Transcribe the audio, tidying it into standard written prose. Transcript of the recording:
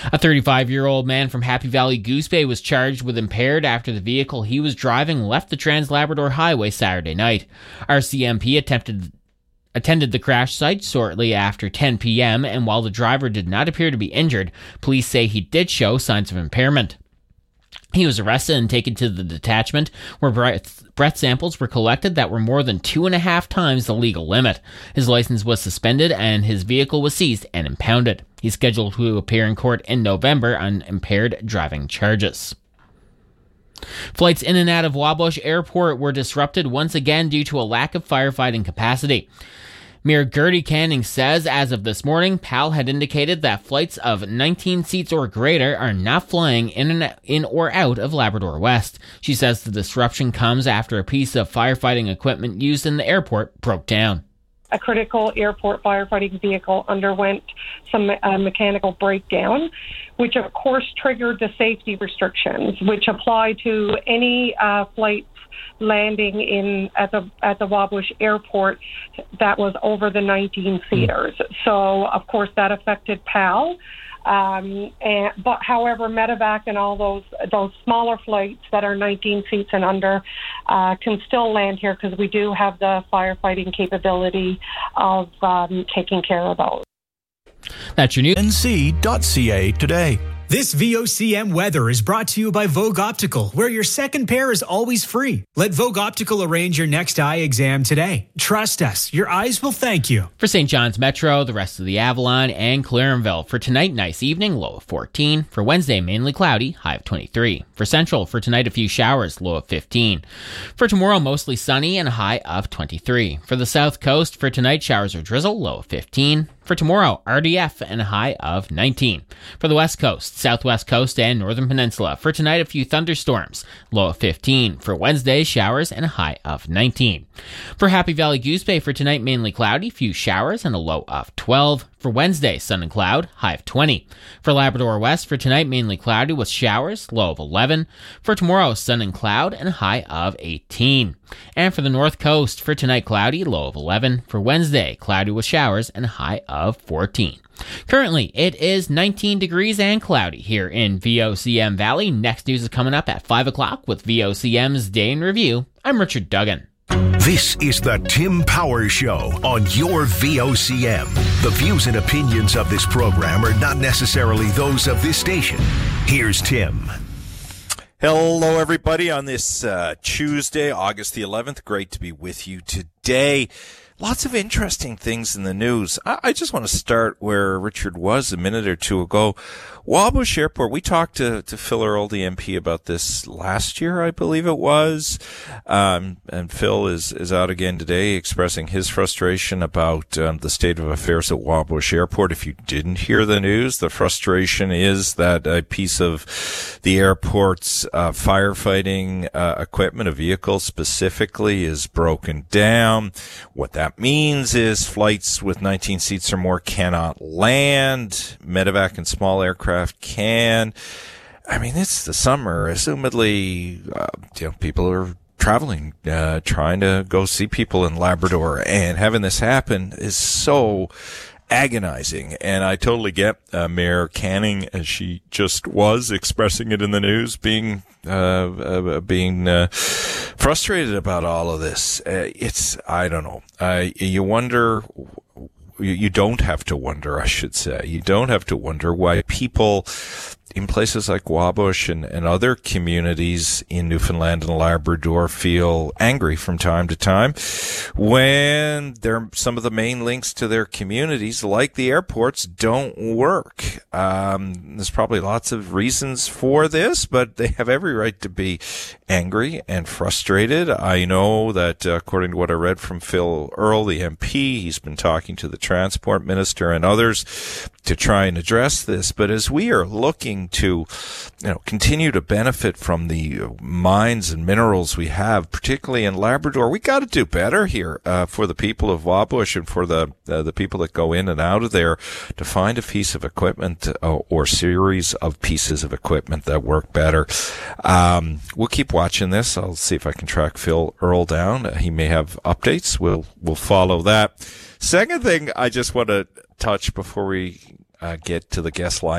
A 35-year-old man from Happy Valley Goose Bay was charged with impaired after the vehicle he was driving left the Trans-Labrador Highway Saturday night. RCMP attended the crash site shortly after 10 p.m., and while the driver did not appear to be injured, police say he did show signs of impairment. He was arrested and taken to the detachment, where breath samples were collected that were more than 2.5 times the legal limit. His license was suspended and his vehicle was seized and impounded. He's scheduled to appear in court in November on impaired driving charges. Flights in and out of Wabush Airport were disrupted once again due to a lack of firefighting capacity. Mayor Gertie Canning says as of this morning, PAL had indicated that flights of 19 seats or greater are not flying in or out of Labrador West. She says the disruption comes after a piece of firefighting equipment used in the airport broke down. A critical airport firefighting vehicle underwent some mechanical breakdown, which of course triggered the safety restrictions, which apply to any flights landing at the Wabush Airport that was over the 19 seaters. So of course that affected PAL. But however, Medevac and all those smaller flights that are 19 seats and under can still land here because we do have the firefighting capability of taking care of those. That's your news. NC.ca today. This VOCM weather is brought to you by Vogue Optical, where your second pair is always free. Let Vogue Optical arrange your next eye exam today. Trust us, your eyes will thank you. For St. John's Metro, the rest of the Avalon, and Clarenville. For tonight, nice evening, low of 14. For Wednesday, mainly cloudy, high of 23. For Central, for tonight, a few showers, low of 15. For tomorrow, mostly sunny and a high of 23. For the South Coast, for tonight, showers or drizzle, low of 15. For tomorrow, RDF and a high of 19. For the West Coast, Southwest Coast, and Northern Peninsula. For tonight, a few thunderstorms, low of 15. For Wednesday, showers and a high of 19. For Happy Valley Goose Bay, for tonight, mainly cloudy, few showers and a low of 12. For Wednesday, sun and cloud, high of 20. For Labrador West, for tonight, mainly cloudy with showers, low of 11. For tomorrow, sun and cloud and a high of 18. And for the North Coast, for tonight, cloudy, low of 11. For Wednesday, cloudy with showers and a high of 14. Currently, it is 19 degrees and cloudy here in VOCM Valley. Next news is coming up at 5 o'clock with VOCM's Day in Review. I'm Richard Duggan. This is the Tim Power Show on your VOCM. The views and opinions of this program are not necessarily those of this station. Here's Tim. Hello, everybody, on this Tuesday, August the 11th. Great to be with you today. Lots of interesting things in the news. I just want to start where Richard was a minute or two ago. Wabush Airport, we talked to Phil Earl, the MP, about this last year, I believe it was. And Phil is out again today expressing his frustration about the state of affairs at Wabush Airport. If you didn't hear the news, the frustration is that a piece of the airport's firefighting equipment, a vehicle specifically, is broken down. What that means is flights with 19 seats or more cannot land. Medevac and small aircraft can. I mean, it's the summer. Assumedly, people are traveling, trying to go see people in Labrador, and having this happen is so agonizing. And I totally get Mayor Canning, as she just was expressing it in the news, being frustrated about all of this. I don't know. You wonder. You don't have to wonder, I should say. You don't have to wonder why people in places like Wabush and other communities in Newfoundland and Labrador feel angry from time to time when some of the main links to their communities, like the airports, don't work. There's probably lots of reasons for this, but they have every right to be angry and frustrated. I know that according to what I read from Phil Earl, the MP, he's been talking to the Transport Minister and others to try and address this. But as we are looking to, continue to benefit from the mines and minerals we have, particularly in Labrador, we got to do better here for the people of Wabush and for the people that go in and out of there to find a piece of equipment or series of pieces of equipment that work better. We'll keep watching this. I'll see if I can track Phil Earl down. He may have updates. We'll follow that. Second thing I just want to touch before we get to the guest line.